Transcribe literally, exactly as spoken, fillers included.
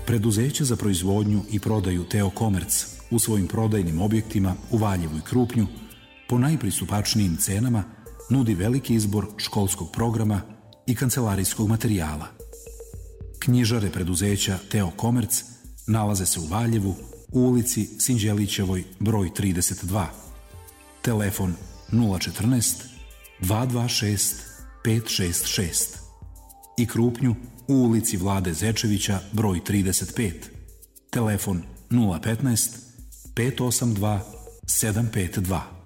Preduzeće za proizvodnju i prodaju Teo Komerc u svojim prodajnim objektima u Valjevu i Krupnju po najpristupačnijim cenama nudi veliki izbor školskog programa i kancelarijskog materijala. Knjižare preduzeća Teo Komerc nalaze se u Valjevu u ulici Sinđelićevoj broj trideset dva. Telefon nula četrnaest dva dva šest pet šest šest i Krupnju u ulici Vlade Zečevića broj trideset pet. Telefon nula petnaest pet osam dva sedam pet dva.